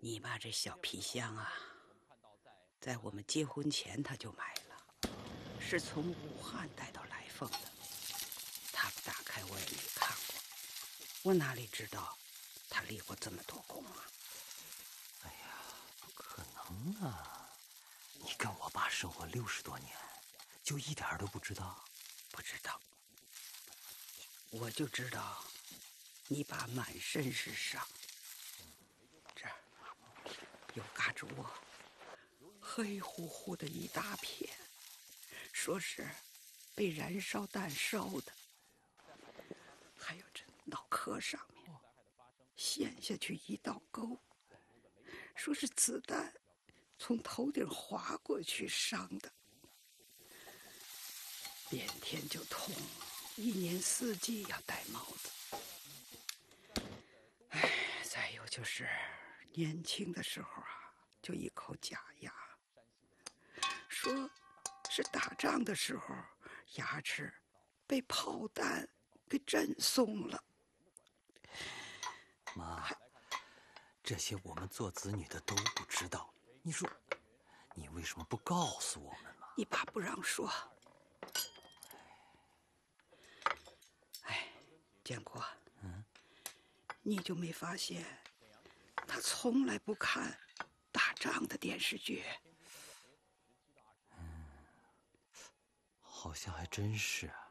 你妈这小皮箱啊，在我们结婚前她就买了，是从武汉带到来凤的。她不打开我也没看过，我哪里知道她立过这么多功啊？ 哎呀，不可能啊！你跟我爸生活60多年，就一点都不知道？ 不知道，我就知道你爸满身是伤，这儿有嘎吱窝，黑乎乎的一大片，说是被燃烧弹烧的。还有这脑壳上面陷下去一道沟，说是子弹从头顶划过去伤的。变天就痛，一年四季要戴帽子。哎，再有就是年轻的时候啊，就一口假牙，说是打仗的时候牙齿被炮弹给震松了。 妈，这些我们做子女的都不知道，你说你为什么不告诉我们嘛？ 你爸不让说。哎，建国，你就没发现他从来不看打仗的电视剧？ 好像还真是啊。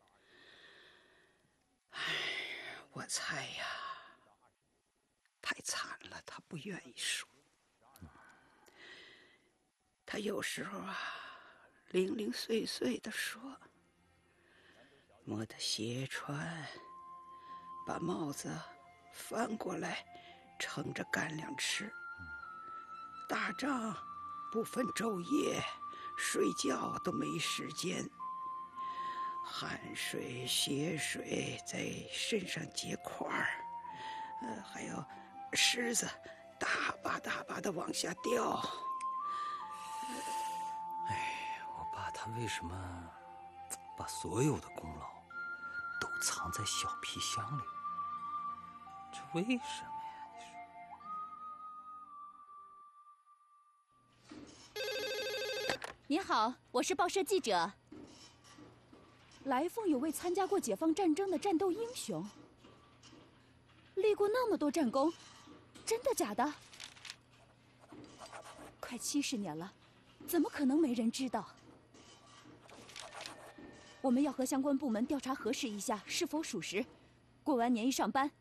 哎，我猜呀，太惨了，他不愿意说。他有时候啊，零零碎碎地说，磨得鞋穿，把帽子翻过来盛着干粮吃。打仗不分昼夜，睡觉都没时间，汗水血水在身上结块儿，还有虱子大把大把的往下掉。 哎，我爸他为什么把所有的功劳都藏在小皮箱里？这为什么呀？你说。 您好，我是报社记者。来凤有位参加过解放战争的战斗英雄，立过那么多战功，真的假的？快70年了，怎么可能没人知道？我们要和相关部门调查核实一下是否属实。过完年一上班，